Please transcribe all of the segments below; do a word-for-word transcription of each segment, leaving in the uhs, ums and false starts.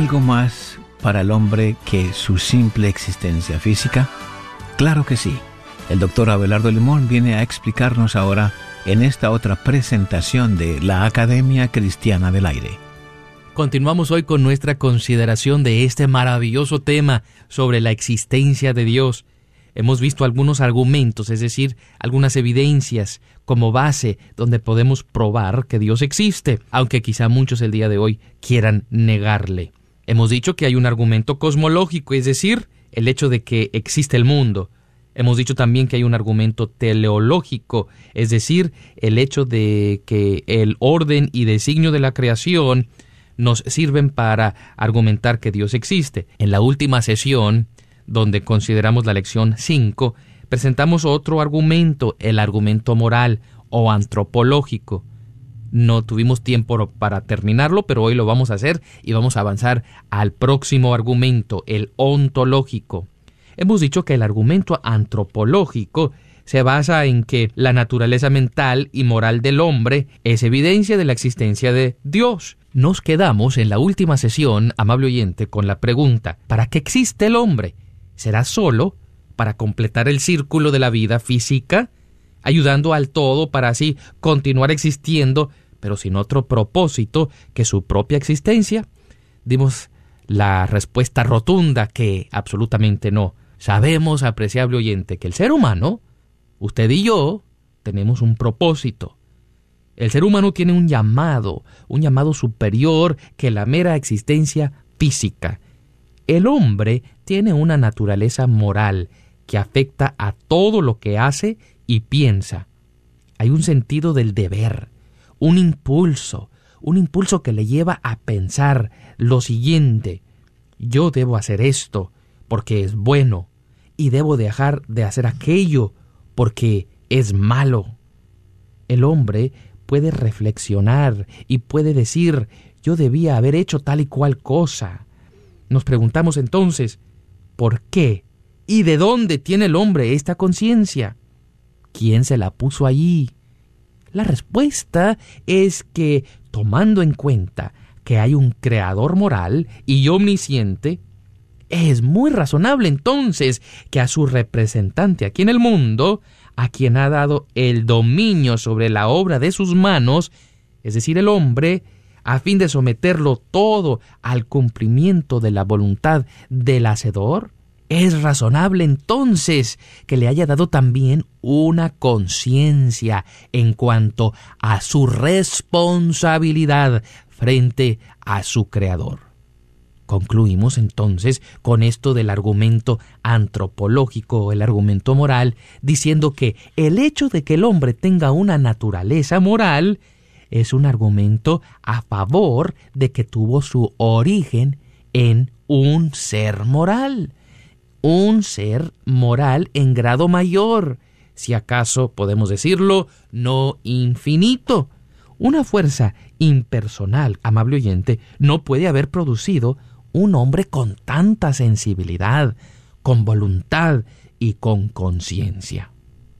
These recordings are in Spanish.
algo más para el hombre que su simple existencia física? Claro que sí. El doctor Abelardo Limón viene a explicarnos ahora en esta otra presentación de la Academia Cristiana del Aire. Continuamos hoy con nuestra consideración de este maravilloso tema sobre la existencia de Dios. Hemos visto algunos argumentos, es decir, algunas evidencias como base donde podemos probar que Dios existe, aunque quizá muchos el día de hoy quieran negarle. Hemos dicho que hay un argumento cosmológico, es decir, el hecho de que existe el mundo. Hemos dicho también que hay un argumento teleológico, es decir, el hecho de que el orden y designio de la creación nos sirven para argumentar que Dios existe. En la última sesión, donde consideramos la lección cinco, presentamos otro argumento, el argumento moral o antropológico. No tuvimos tiempo para terminarlo, pero hoy lo vamos a hacer y vamos a avanzar al próximo argumento, el ontológico. Hemos dicho que el argumento antropológico se basa en que la naturaleza mental y moral del hombre es evidencia de la existencia de Dios. Nos quedamos en la última sesión, amable oyente, con la pregunta: ¿para qué existe el hombre? ¿Será solo para completar el círculo de la vida física, ayudando al todo para así continuar existiendo, pero sin otro propósito que su propia existencia? Dimos la respuesta rotunda que absolutamente no. Sabemos, apreciable oyente, que el ser humano, usted y yo, tenemos un propósito. El ser humano tiene un llamado, un llamado superior que la mera existencia física. El hombre tiene una naturaleza moral que afecta a todo lo que hace y piensa. Hay un sentido del deber, un impulso, un impulso que le lleva a pensar lo siguiente: yo debo hacer esto porque es bueno y debo dejar de hacer aquello porque es malo. El hombre puede reflexionar y puede decir: yo debía haber hecho tal y cual cosa. Nos preguntamos entonces, ¿por qué y de dónde tiene el hombre esta conciencia? ¿Quién se la puso allí? La respuesta es que, tomando en cuenta que hay un creador moral y omnisciente, es muy razonable entonces que a su representante aquí en el mundo, a quien ha dado el dominio sobre la obra de sus manos, es decir, el hombre, a fin de someterlo todo al cumplimiento de la voluntad del Hacedor, es razonable entonces que le haya dado también una conciencia en cuanto a su responsabilidad frente a su Creador. Concluimos entonces con esto del argumento antropológico, el argumento moral, diciendo que el hecho de que el hombre tenga una naturaleza moral es un argumento a favor de que tuvo su origen en un ser moral. Un ser moral en grado mayor, si acaso podemos decirlo, no infinito. Una fuerza impersonal, amable oyente, no puede haber producido un hombre con tanta sensibilidad, con voluntad y con conciencia.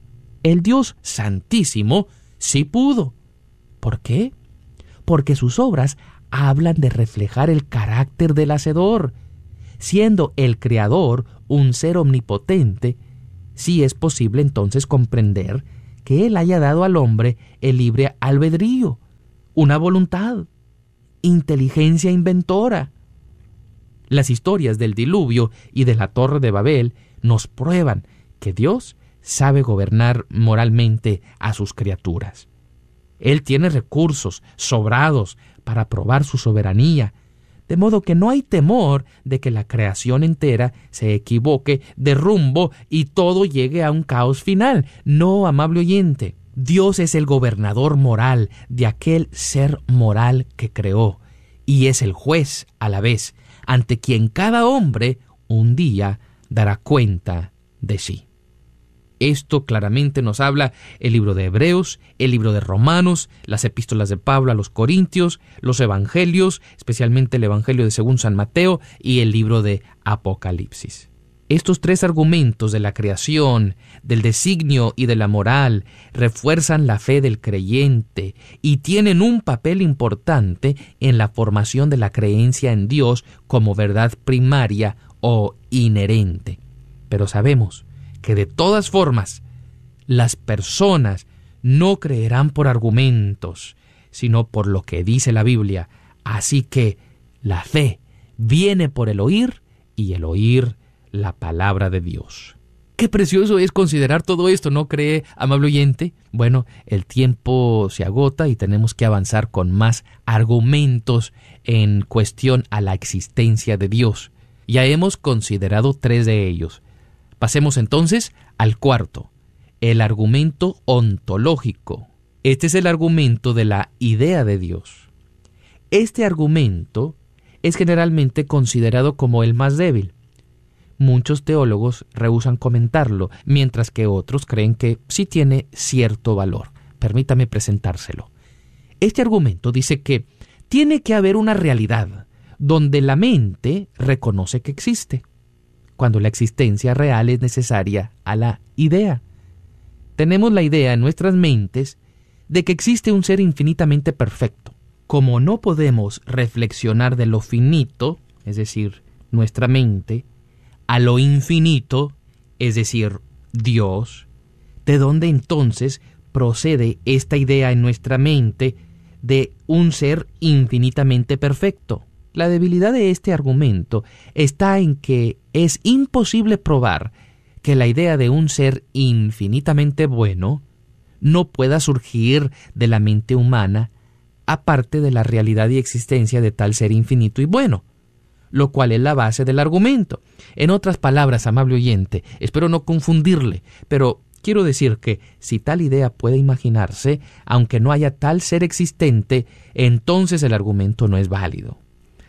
El Dios Santísimo sí pudo. ¿Por qué? Porque sus obras hablan de reflejar el carácter del Hacedor. Siendo el Creador un ser omnipotente, sí es posible entonces comprender que Él haya dado al hombre el libre albedrío, una voluntad, inteligencia inventora. Las historias del diluvio y de la Torre de Babel nos prueban que Dios sabe gobernar moralmente a sus criaturas. Él tiene recursos sobrados para probar su soberanía, de modo que no hay temor de que la creación entera se equivoque de rumbo y todo llegue a un caos final. No, amable oyente, Dios es el gobernador moral de aquel ser moral que creó, y es el juez a la vez, ante quien cada hombre un día dará cuenta de sí. Esto claramente nos habla el libro de Hebreos, el libro de Romanos, las epístolas de Pablo a los Corintios, los evangelios, especialmente el evangelio de según San Mateo y el libro de Apocalipsis. Estos tres argumentos de la creación, del designio y de la moral refuerzan la fe del creyente y tienen un papel importante en la formación de la creencia en Dios como verdad primaria o inherente. Pero sabemos que de todas formas, las personas no creerán por argumentos, sino por lo que dice la Biblia. Así que la fe viene por el oír y el oír la palabra de Dios. Qué precioso es considerar todo esto, ¿no cree, amable oyente? Bueno, el tiempo se agota y tenemos que avanzar con más argumentos en cuestión a la existencia de Dios. Ya hemos considerado tres de ellos. Pasemos entonces al cuarto, el argumento ontológico. Este es el argumento de la idea de Dios. Este argumento es generalmente considerado como el más débil. Muchos teólogos rehúsan comentarlo, mientras que otros creen que sí tiene cierto valor. Permítame presentárselo. Este argumento dice que tiene que haber una realidad donde la mente reconoce que existe, cuando la existencia real es necesaria a la idea. Tenemos la idea en nuestras mentes de que existe un ser infinitamente perfecto. Como no podemos reflexionar de lo finito, es decir, nuestra mente, a lo infinito, es decir, Dios, ¿de dónde entonces procede esta idea en nuestra mente de un ser infinitamente perfecto? La debilidad de este argumento está en que es imposible probar que la idea de un ser infinitamente bueno no pueda surgir de la mente humana aparte de la realidad y existencia de tal ser infinito y bueno, lo cual es la base del argumento. En otras palabras, amable oyente, espero no confundirle, pero quiero decir que si tal idea puede imaginarse, aunque no haya tal ser existente, entonces el argumento no es válido.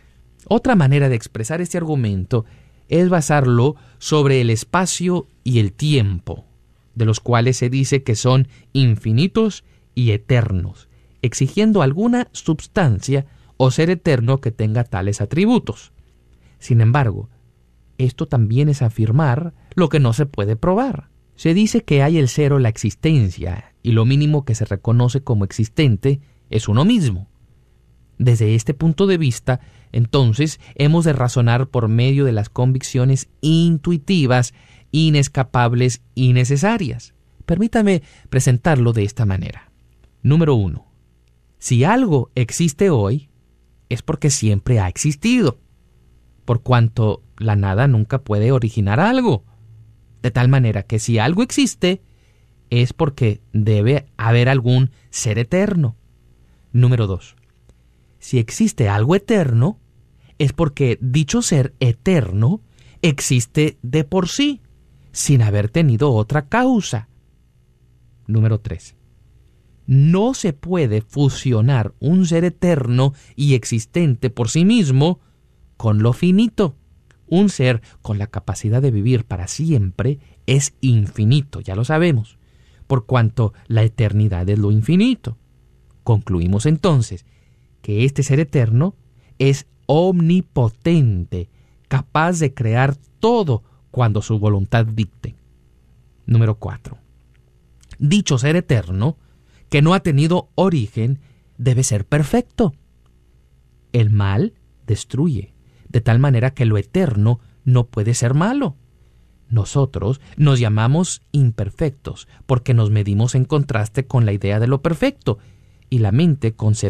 Otra manera de expresar este argumento es basarlo sobre el espacio y el tiempo, de los cuales se dice que son infinitos y eternos, exigiendo alguna substancia o ser eterno que tenga tales atributos. Sin embargo, esto también es afirmar lo que no se puede probar. Se dice que hay el cero, la existencia, y lo mínimo que se reconoce como existente es uno mismo. Desde este punto de vista, entonces, hemos de razonar por medio de las convicciones intuitivas, inescapables y necesarias. Permítame presentarlo de esta manera. Número uno. Si algo existe hoy, es porque siempre ha existido, por cuanto la nada nunca puede originar algo. De tal manera que si algo existe, es porque debe haber algún ser eterno. Número dos. Si existe algo eterno, es porque dicho ser eterno existe de por sí, sin haber tenido otra causa. Número tres. No se puede fusionar un ser eterno y existente por sí mismo con lo finito. Un ser con la capacidad de vivir para siempre es infinito, ya lo sabemos, por cuanto la eternidad es lo infinito. Concluimos entonces que este ser eterno es omnipotente, capaz de crear todo cuando su voluntad dicte. Número cuatro. Dicho ser eterno, que no ha tenido origen, debe ser perfecto. El mal destruye, de tal manera que lo eterno no puede ser malo. Nosotros nos llamamos imperfectos porque nos medimos en contraste con la idea de lo perfecto, y la mente conceptual